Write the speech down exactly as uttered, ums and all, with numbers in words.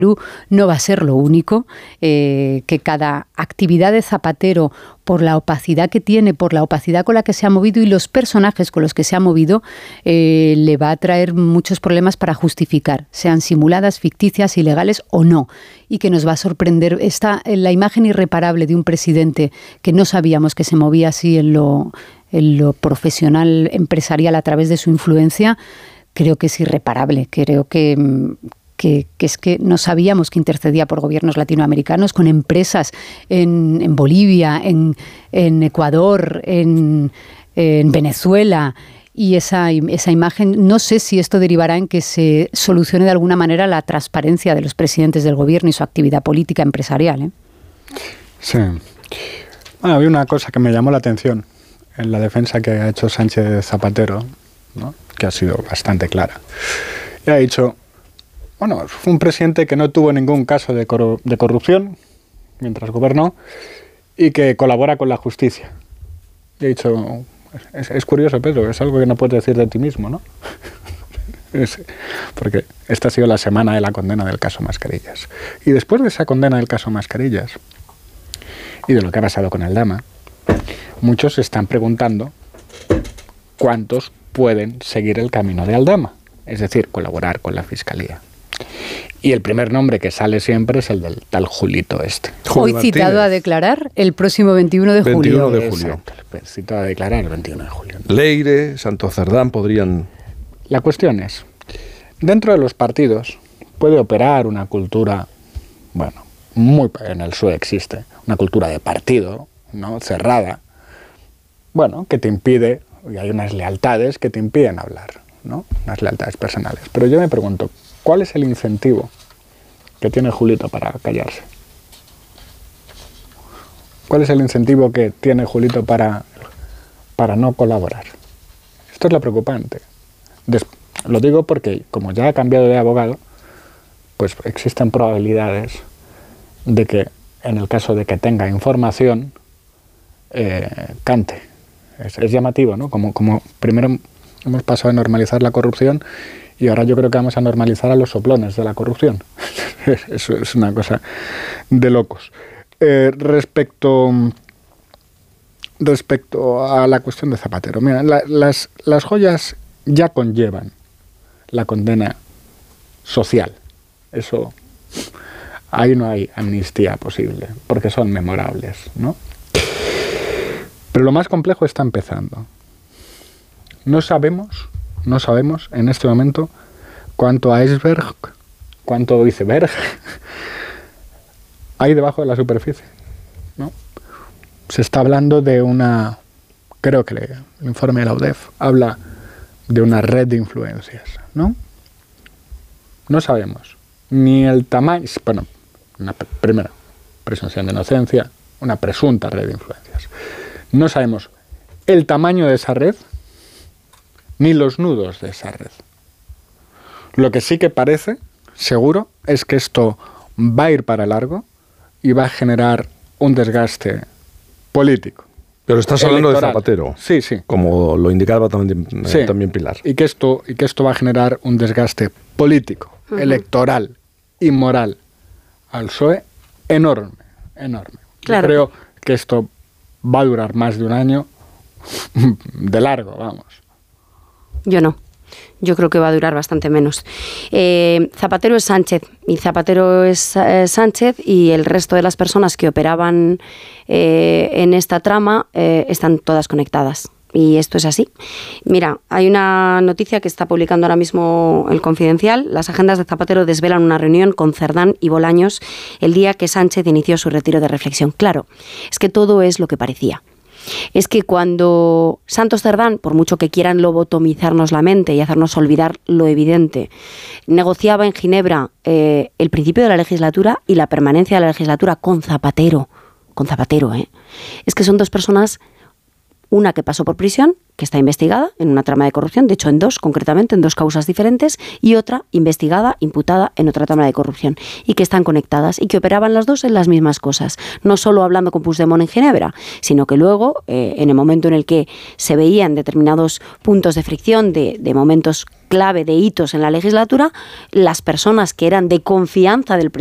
no va a ser lo único, eh, que cada actividad de Zapatero, por la opacidad que tiene, por la opacidad con la que se ha movido y los personajes con los que se ha movido, eh, le va a traer muchos problemas para justificar, sean simuladas, ficticias, ilegales o no, y que nos va a sorprender. Esta, la imagen irreparable de un presidente que no sabíamos que se movía así en lo, en lo profesional, empresarial, a través de su influencia, creo que es irreparable, creo que... Que, que es que no sabíamos que intercedía por gobiernos latinoamericanos, con empresas en, en Bolivia, en, en Ecuador, en, en Venezuela, y esa, esa imagen, no sé si esto derivará en que se solucione de alguna manera la transparencia de los presidentes del gobierno y su actividad política empresarial, ¿eh? Sí. Bueno, había una cosa que me llamó la atención en la defensa que ha hecho Sánchez Zapatero, ¿no?, que ha sido bastante clara. Y ha dicho... Bueno, fue un presidente que no tuvo ningún caso de, corru- de corrupción mientras gobernó y que colabora con la justicia. Y he dicho, es, es curioso, Pedro, es algo que no puedes decir de ti mismo, ¿no? es, porque esta ha sido la semana de la condena del caso Mascarillas. Y después de esa condena del caso Mascarillas y de lo que ha pasado con Aldama, muchos se están preguntando cuántos pueden seguir el camino de Aldama, es decir, colaborar con la Fiscalía. Y el primer nombre que sale siempre es el del tal Julito este. Hoy citado a declarar el próximo veintiuno de julio. veintiuno de julio. Exacto, citado a declarar el veintiuno de julio. Leire, Santos Cerdán podrían... La cuestión es, dentro de los partidos puede operar una cultura, bueno, muy en el P S O E existe, una cultura de partido, ¿no?, cerrada, bueno, que te impide, y hay unas lealtades que te impiden hablar, ¿no?, unas lealtades personales. Pero yo me pregunto, ¿cuál es el incentivo que tiene Julito para callarse? ¿Cuál es el incentivo que tiene Julito para, para no colaborar? Esto es lo preocupante. Des- lo digo porque, como ya ha cambiado de abogado, pues existen probabilidades de que, en el caso de que tenga información, eh, cante. Es, es llamativo, ¿no? Como, como primero hemos pasado a normalizar la corrupción, y ahora yo creo que vamos a normalizar a los soplones de la corrupción. Eso es una cosa de locos. Eh, respecto, respecto a la cuestión de Zapatero, mira, la, las, las joyas ya conllevan la condena social. Eso, ahí no hay amnistía posible, porque son memorables, ¿no? Pero lo más complejo está empezando. No sabemos... No sabemos en este momento cuánto iceberg, cuánto iceberg hay debajo de la superficie, ¿no? Se está hablando de una, creo que el informe de la U D E F habla de una red de influencias, ¿no? No sabemos ni el tamaño, bueno, una primera presunción de inocencia, una presunta red de influencias. No sabemos el tamaño de esa red, ni los nudos de esa red. Lo que sí que parece, seguro, es que esto va a ir para largo y va a generar un desgaste político. Pero estás hablando electoral. de Zapatero. Sí, sí. Como lo indicaba también, eh, sí. también Pilar. Y que, esto, y que esto va a generar un desgaste político, uh-huh. electoral y moral al P S O E enorme, enorme. Claro. Yo creo que esto va a durar más de un año de largo, vamos. Yo no. Yo creo que va a durar bastante menos. Eh, Zapatero es Sánchez, y Zapatero es eh, Sánchez, y el resto de las personas que operaban eh, en esta trama eh, están todas conectadas. Y esto es así. Mira, hay una noticia que está publicando ahora mismo El Confidencial. Las agendas de Zapatero desvelan una reunión con Cerdán y Bolaños el día que Sánchez inició su retiro de reflexión. Claro, es que todo es lo que parecía. Es que cuando Santos Cerdán, por mucho que quieran lobotomizarnos la mente y hacernos olvidar lo evidente, negociaba en Ginebra eh, el principio de la legislatura y la permanencia de la legislatura con Zapatero, con Zapatero, ¿eh? Es que son dos personas, una que pasó por prisión, que está investigada en una trama de corrupción, de hecho en dos, concretamente, en dos causas diferentes, y otra investigada, imputada en otra trama de corrupción, y que están conectadas y que operaban las dos en las mismas cosas, no solo hablando con Puigdemont en Ginebra, sino que luego, eh, en el momento en el que se veían determinados puntos de fricción, de, de momentos clave de hitos en la legislatura, las personas que eran de confianza del